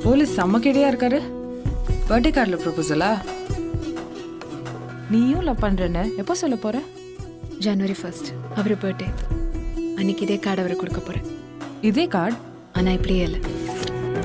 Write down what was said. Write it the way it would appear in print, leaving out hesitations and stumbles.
Police செம்ம கேடியா இருக்காரு. Birthday கார்டில் ப்ரொபோசலா? நீயும் லவ் பண்றேன்னு எப்போ சொல்ல போற? ஜனவரி 1 அவர் பர்த்டே அன்னைக்கு இதே கார்டு அவருக்கு கொடுக்க போறேன். இதே கார்டு? ஆனா இப்படியே இல்லை.